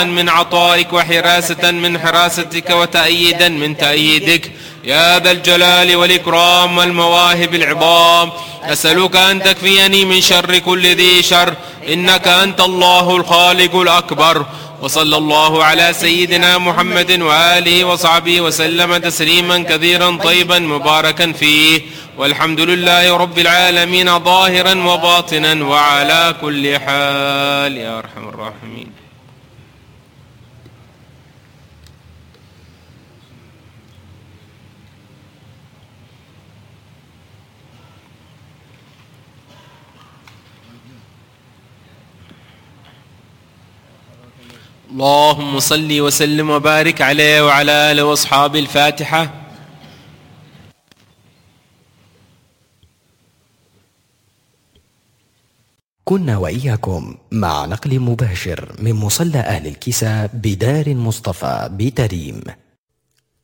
عطاء من عطائك وحراسة من حراستك وتأييدا من تأييدك يا ذا الجلال والإكرام والمواهب العظام. أسألك أن تكفيني من شر كل ذي شر، إنك أنت الله الخالق الأكبر. وصلى الله على سيدنا محمد وآله وصحبه وسلم تسليما كثيرا طيبا مباركا فيه، والحمد لله رب العالمين ظاهرا وباطنا وعلى كل حال يا أرحم الراحمين. اللهم صل وسلم وبارك عليه وعلى آله وأصحابه. الفاتحة. كنا وإياكم مع نقل مباشر من مصلى أهل الكساء بدار مصطفى بتريم.